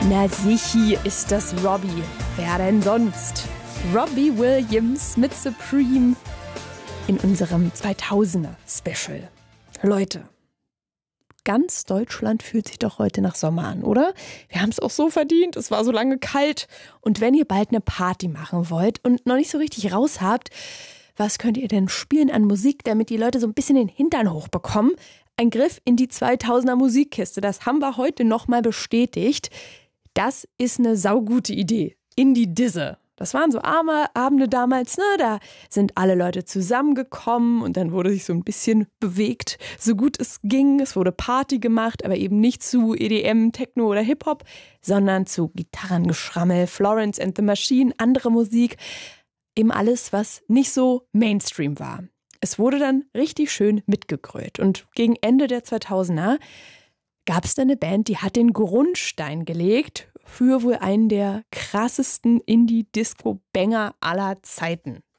Na sichi ist das Robbie. Wer denn sonst? Robbie Williams mit Supreme in unserem 2000er Special. Leute, ganz Deutschland fühlt sich doch heute nach Sommer an, oder? Wir haben es auch so verdient, es war so lange kalt. Und wenn ihr bald eine Party machen wollt und noch nicht so richtig raus habt, was könnt ihr denn spielen an Musik, damit die Leute so ein bisschen den Hintern hochbekommen? Ein Griff in die 2000er Musikkiste, das haben wir heute nochmal bestätigt. Das ist eine saugute Idee. In die Disse. Das waren so arme Abende damals, ne? Da sind alle Leute zusammengekommen und dann wurde sich so ein bisschen bewegt, so gut es ging. Es wurde Party gemacht, aber eben nicht zu EDM, Techno oder Hip-Hop, sondern zu Gitarrengeschrammel, Florence and the Machine, andere Musik. Eben alles, was nicht so Mainstream war. Es wurde dann richtig schön mitgegrölt. Und gegen Ende der 2000er gab es da eine Band, die hat den Grundstein gelegt für wohl einen der krassesten Indie-Disco-Banger aller Zeiten.